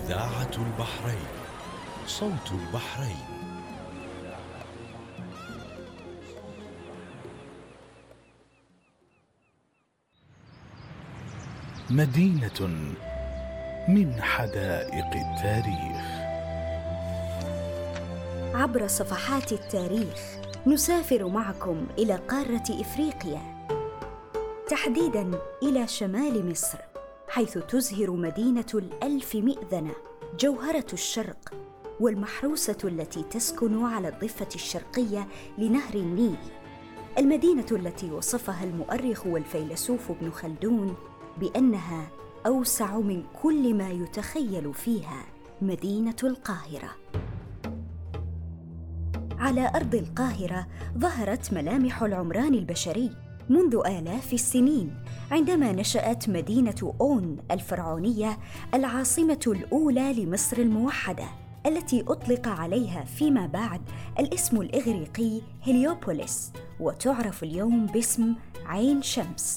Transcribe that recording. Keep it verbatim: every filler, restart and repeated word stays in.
إذاعة البحرين، صوت البحرين. مدينة من حدائق التاريخ. عبر صفحات التاريخ نسافر معكم إلى قارة إفريقيا، تحديداً إلى شمال مصر، حيث تزهر مدينة الألف مئذنة، جوهرة الشرق والمحروسة التي تسكن على الضفة الشرقية لنهر النيل، المدينة التي وصفها المؤرخ والفيلسوف ابن خلدون بأنها أوسع من كل ما يتخيل فيها، مدينة القاهرة. على أرض القاهرة ظهرت ملامح العمران البشري منذ آلاف السنين، عندما نشأت مدينة أون الفرعونية، العاصمة الأولى لمصر الموحدة، التي أطلق عليها فيما بعد الاسم الإغريقي هليوبوليس، وتعرف اليوم باسم عين شمس.